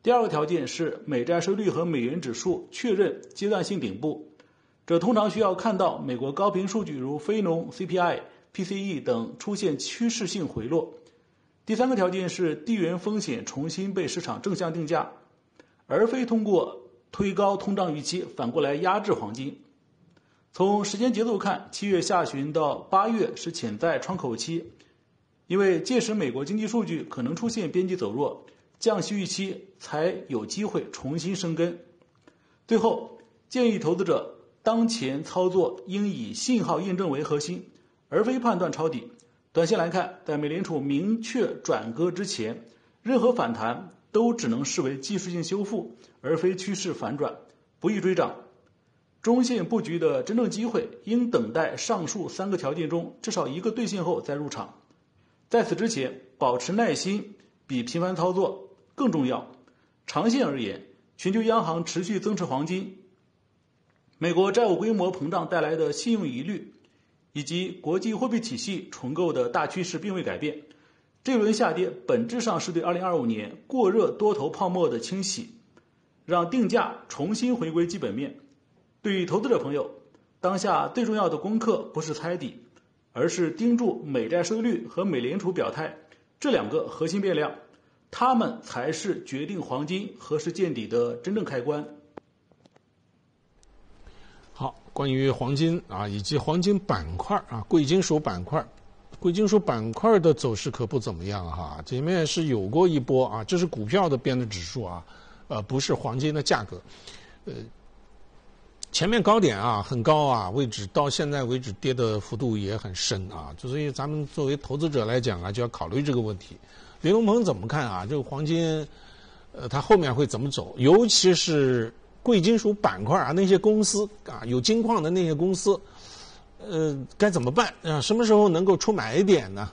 第二个条件是美债收益率和美元指数确认阶段性顶部，这通常需要看到美国高频数据如非农、CPI、PCE 等出现趋势性回落。第三个条件是地缘风险重新被市场正向定价，而非通过推高通胀预期反过来压制黄金。从时间节奏看，7月下旬到8月是潜在窗口期，因为届时美国经济数据可能出现边际走弱，降息预期才有机会重新生根。最后，建议投资者当前操作应以信号验证为核心，而非判断抄底。短线来看，在美联储明确转鸽之前，任何反弹都只能视为技术性修复，而非趋势反转，不宜追涨。中线布局的真正机会应等待上述3个条件中至少一个兑现后再入场。在此之前，保持耐心比频繁操作更重要。长线而言，全球央行持续增持黄金，美国债务规模膨胀带来的信用疑虑，以及国际货币体系重构的大趋势并未改变。这轮下跌本质上是对2025年过热多头泡沫的清洗，让定价重新回归基本面。对于投资者朋友，当下最重要的功课不是猜底，而是盯住美债收益率和美联储表态这2个核心变量，它们才是决定黄金何时见底的真正开关。 好，关于黄金啊，以及黄金板块啊，贵金属板块的走势可不怎么样哈。前面是有过一波啊，这是股票的编的指数啊，不是黄金的价格。前面高点啊很高啊，位置到现在为止跌的幅度也很深啊，所以咱们作为投资者来讲啊，就要考虑这个问题。林龙鹏怎么看啊？这个黄金，它后面会怎么走？尤其是贵金属板块啊，那些公司啊，有金矿的那些公司，该怎么办啊？什么时候能够出买点呢？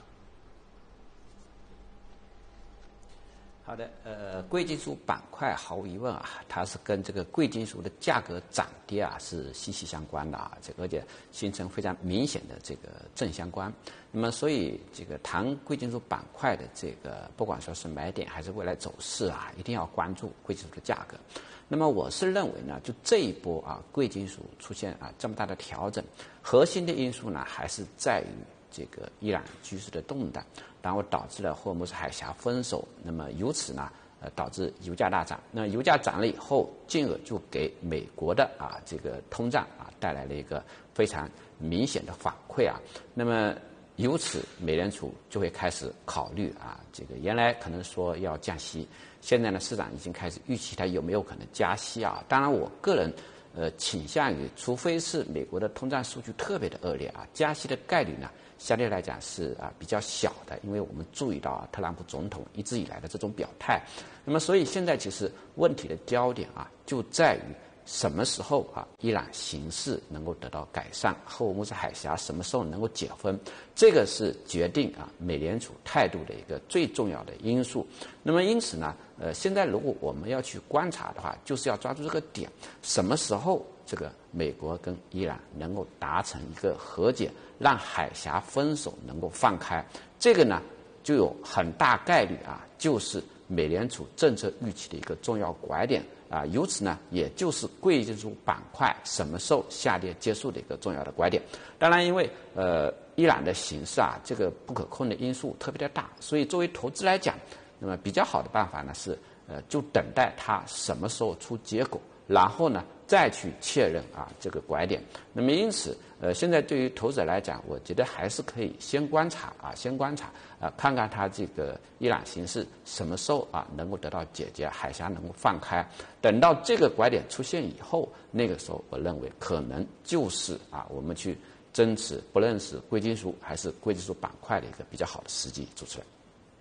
好的，贵金属板块毫无疑问啊，它是跟这个贵金属的价格涨跌啊是息息相关的啊，而且形成非常明显的这个正相关。那么，所以这个谈贵金属板块的这个，不管说是买点还是未来走势啊，一定要关注贵金属的价格。那么，我是认为呢，就这一波啊，贵金属出现啊这么大的调整，核心的因素呢还是在于这个伊朗局势的动荡，然后导致了霍尔木兹海峡封锁，那么由此呢，导致油价大涨。那油价涨了以后，进而就给美国的啊这个通胀啊带来了一个非常明显的反馈啊。那么由此，美联储就会开始考虑啊，这个原来可能说要降息，现在呢市场已经开始预期它有没有可能加息啊。当然，我个人倾向于，除非是美国的通胀数据特别的恶劣啊，加息的概率呢相对来讲是比较小的，因为我们注意到特朗普总统一直以来的这种表态。那么，所以现在其实问题的焦点啊，就在于什么时候啊，伊朗形势能够得到改善，霍尔木兹海峡什么时候能够解封，这个是决定啊美联储态度的一个最重要的因素。那么因此呢，现在如果我们要去观察的话，就是要抓住这个点，什么时候这个美国跟伊朗能够达成一个和解，让海峡封锁能够放开，这个呢就有很大概率啊，就是美联储政策预期的一个重要拐点啊，由此呢，也就是贵金属板块什么时候下跌结束的一个重要的拐点。当然，因为伊朗的形势啊，这个不可控的因素特别的大，所以作为投资来讲，那么比较好的办法呢是就等待它什么时候出结果，然后呢再去确认啊这个拐点。那么因此现在对于投资者来讲，我觉得还是可以先观察看看它这个伊朗形势什么时候啊能够得到解决，海峡能够放开。等到这个拐点出现以后，那个时候我认为可能就是啊我们去争持不论是贵金属还是贵金属板块的一个比较好的时机。主持人。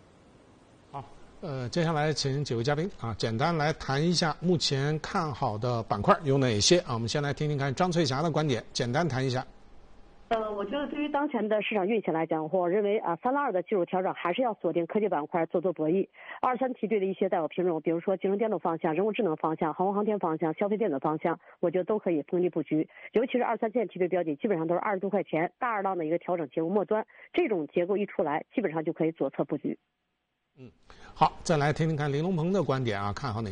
接下来请几位嘉宾啊，简单来谈一下目前看好的板块有哪些啊？我们先来听听看张翠霞的观点，简单谈一下。 我觉得对于当前的市场运行来讲，我认为3-2的技术调整还是要锁定科技板块做博弈。2-3梯队的一些带有品种，比如说集成电路方向、人工智能方向、航空航天方向、消费电子方向，我觉得都可以逢低布局。尤其是2、3线梯队标的，基本上都是20多块钱，大二浪的一个调整结构末端，这种结构一出来，基本上就可以左侧布局。 好，再来听听看林龙鹏的观点啊，看好哪